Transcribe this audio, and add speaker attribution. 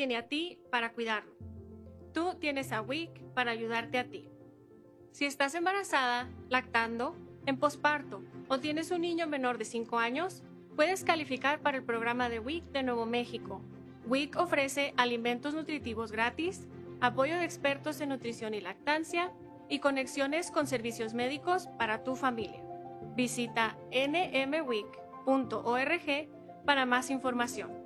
Speaker 1: tiene a ti para cuidarlo. Tú tienes a WIC para ayudarte a ti. Si estás embarazada, lactando, en posparto o tienes un niño menor de 5 años, puedes calificar para el programa de WIC de Nuevo México. WIC ofrece alimentos nutritivos gratis, apoyo de expertos en nutrición y lactancia y conexiones con servicios médicos para tu familia. Visita nmwic.org para más información.